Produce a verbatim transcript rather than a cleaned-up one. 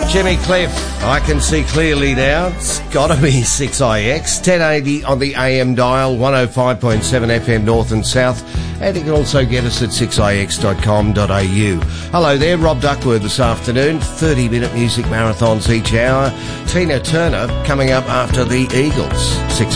Jimmy Cliff, I can see clearly now. It's got to be six I X, ten eighty on the A M dial, one oh five point seven F M north and south, and you can also get us at six I X dot com dot A U. Hello there, Rob Duckworth this afternoon, thirty minute music marathons each hour. Tina Turner coming up after the Eagles, six